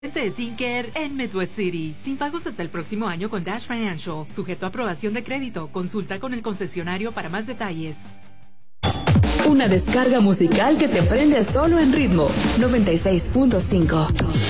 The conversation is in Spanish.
de Tinker en Midwest City. Sin pagos hasta el próximo año con Dash Financial. Sujeto a aprobación de crédito. Consulta con el concesionario para más detalles. Una descarga musical que te prende solo en ritmo. 96.5.